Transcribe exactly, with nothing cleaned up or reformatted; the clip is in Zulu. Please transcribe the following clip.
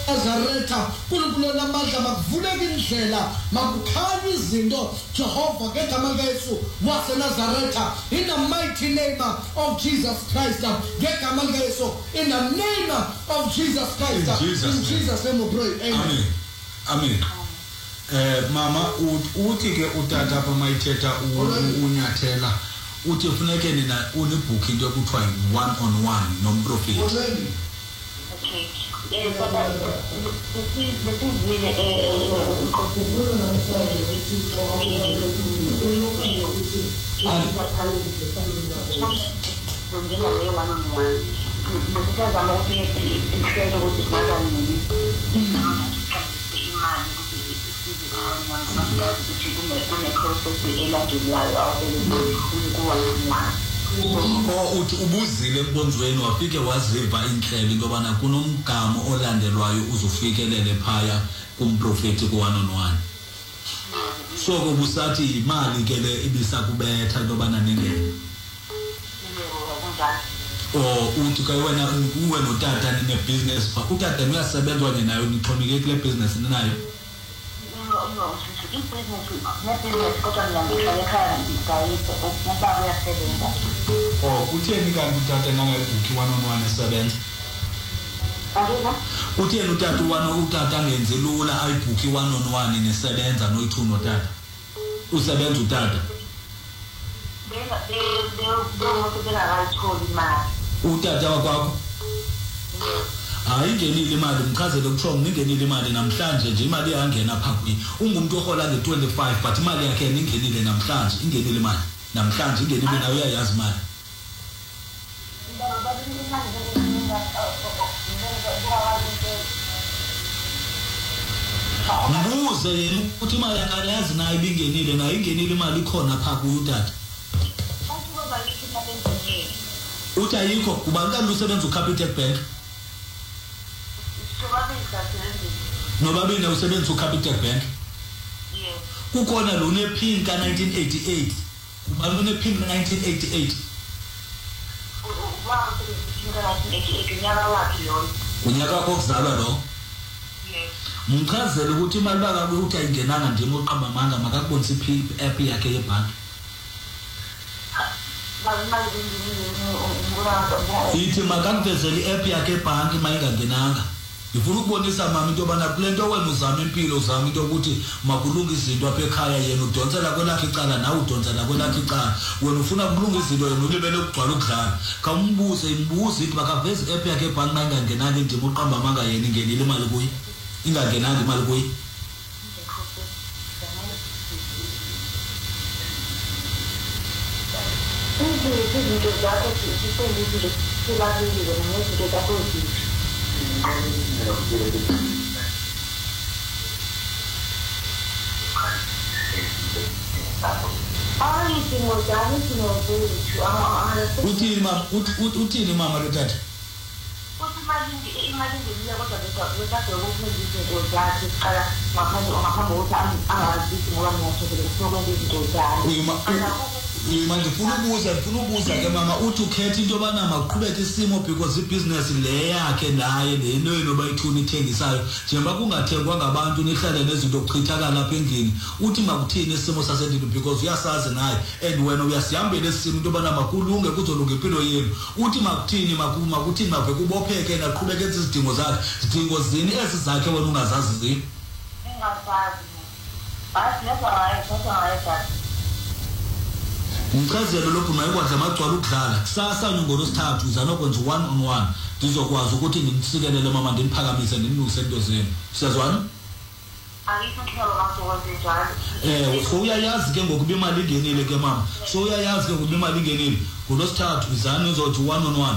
Nazaretha uNkulunkulu namandla makuvuleke indlela makukhanye izinto Jehova ngegama likaYesu waseNazaretha in the mighty name of Jesus Christ ngegama likaYesu in the name of Jesus Christ in Jesus, in Jesus name we pray amen amen eh mama uthi ke utata apha mayithetha unyathela uthi ufuneke nina unibook into ekuthiwa one on one nomprofeti okay eh baba uthi bekuvile eh ukukhumbula nomsana Oh uthi ubuzile embonzweni wafike waziva inhlelo into bana kunomgamo olandelwayo uzofikelele phaya kumprofeti ku one on one so kubusathi imali ke le ibisakubetha into bana ningene oh uthi ke wena uwe notata nine business pha utata uyasebenza wena nayo nixhomeke kule business ninayo oh utheni kanti utata nangayibhuki one on one esebenza utheni utata one utata ngenze lula ayibhuki one on one nesebenza noyithu notata usebenza utata utata wakwakho hayi ngenile imali umchazele kuthiwa ngingenile imali namhlanje nje imali iyangena phakathi ungumuntu ohola nge twenty-five but imali yakhe ningenile namhlanje ingenile imali namhlanje ingenile nawe uyayazi imali mbuze yena ukuthi imali yakhe yazi nayo ibingenile nayo ingenile imali ikhona phakathi utata uthi ayikho kuba kanti usebenza uCapitec Bank nobabini usebenza uCapitec Bank yes kukhona lo nepin ka nineteen eighty-eight kuba lo nepin ka nineteen eighty-eight wa nineteen eighty-eight unyaka wakhe lo unyaka kokuzalwa lo yes mchazele ukuthi imali bakabe uthi ayingenanga nje moqamba amanga makakubonisa iphi app yakhe yebhanki ithi makakuvezele i-app yakhe ebhanki mayingangenanga ngifuna ukubonisa mama into yobana kule nto wena uzama impilo uzama into yokuthi makulunga izinto apha ekhaya yena udonsela kwelakhe icala nawe udonsela kwelakhe icala wena ufuna kulunga izinto yena ulibele ukugcwala ukudlala khawumbuze imbuze ithi makaveze i-app yakhe ebhanki mayingangenanga indima uqamba amanga yena ingenile imali kuye ingangenanga imali kuye izinto zakho zisebenza zibalulekile nezinto zakho uthini mama uthini mama lo tata uthi imali imali ngiyiya kodwa bekade ukufunda izinto zakhe qala ngaphambi ngaphambi ukuthi angazi ngoba ngiyashekela ukukwenza izinto zakhe manje ufuna ukubuza ufuna ukubuza ke mama uthi ukhetha into yobana maqhubeke isimo because ibusiness le yakhe naye lenoyo noba ithuni ithengisayo njengoba kungathengwa ngabantu nihlale nezinto kuchithakala lapha endlini uthi makuthini isimo sasendlini because uyasazi naye and wena uyasihambela isimo into yobana makulunge kuzolunga impilo yenu uthi makuthini makuthini mave kubopheke naqhubeke izidingo zakhe izidingo zini ezi zakhe wena ungazazi zini engazazi basi never hayi sasa hayi umchazelo lokhu mayikwazi amagcwala ukudlala kusasa ngolosithathu uzanokwenza one on one ndizokwazi ukuthi ngimsikelele mama ndimphakamise ndimlungise into zenu siyazwana eh so uyayazi ke ngokuba imali ingenile ke mama so uyayazi ke ngokuba imali ingenile ngolosithathu uzana uzothi one on one